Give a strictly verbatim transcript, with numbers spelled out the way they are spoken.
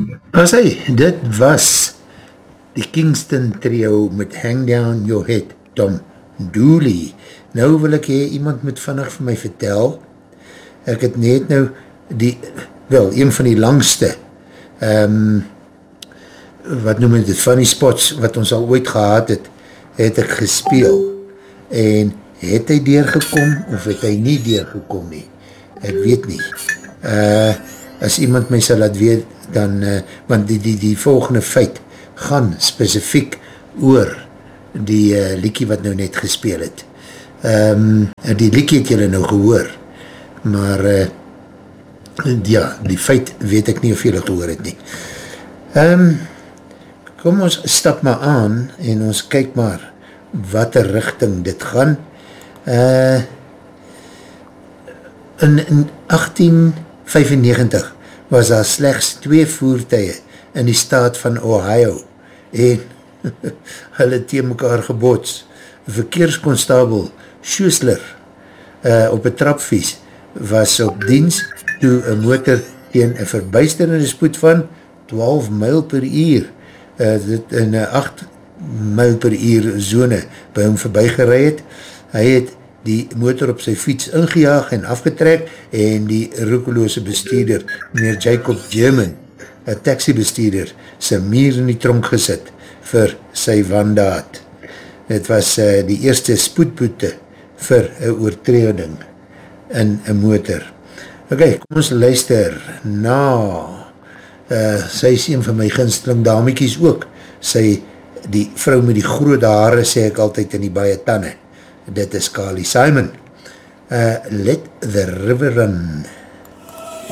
As hy, dit was die Kingston trio met Hang Down Your Head, Tom Dooley. Nou wil ek hee, iemand moet vinnig vir my vertel, ek het net nou die, wel, een van die langste, um, wat noem dit, funny spots, wat ons al ooit gehad het, het ek gespeel, en het hy deurgekom, of het hy nie deurgekom nie, ek weet nie, uh, as iemand my sal laat weet, dan, uh, want die, die, die volgende feit, gaan spesifiek oor die uh, liekie wat nou net gespeel het. Um, die liekie het julle nou gehoor, maar uh, ja, die feit weet ek nie of julle gehoor het nie. Um, kom ons stap maar aan en ons kyk maar wat er richting dit gaan. Uh, in, in achttien vyfennegentig was daar slechts twee voertuie in die staat van Ohio en hulle teen mekaar gebots. Verkeerskonstabel Schuessler uh, op een trapvies was op diens toe een motor teen een verbuisterende spoed van twaalf myl per uur uh, dit in een agt myl per uur zone by hom voorbij gerei het. Hy het die motor op sy fiets ingejaag en afgetrek en die roekeloose bestuurder, meneer Jacob German, een taxibestuurder, sy muur in die tronk gesit vir sy wandaad. Het was uh, die eerste spoedboete vir een oortreding in een motor. Ok, kom ons luister na, uh, sy is een van my gunsteling damiekies ook, sy, die vrou met die groot hare, sê ek altyd in die baie tanden. Dit is Carly Simon. Uh, Let the River Run.